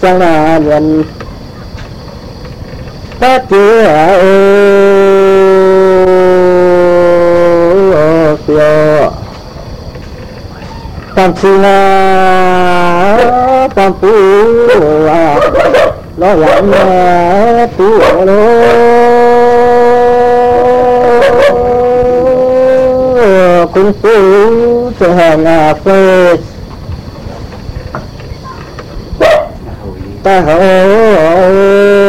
chẳng là dần ta chưa phiêu tam chi là tam phú lo lắng tu lô cũng phú cho hàng phê ta hậu